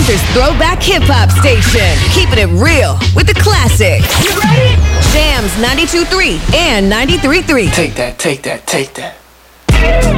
Lancaster's throwback hip-hop station. Keeping it real with the classics. You ready? Jams 92.3 and 93.3. Take that, take that, take that.